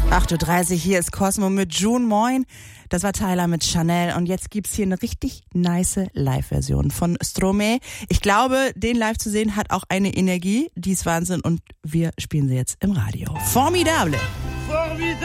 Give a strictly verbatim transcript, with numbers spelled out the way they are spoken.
acht Uhr dreißig, hier ist Cosmo mit June. Moin. Das war Tyler mit Chanel und jetzt gibt's hier eine richtig nice Live-Version von Stromae. Ich glaube, den live zu sehen hat auch eine Energie, die ist Wahnsinn und wir spielen sie jetzt im Radio. Formidable!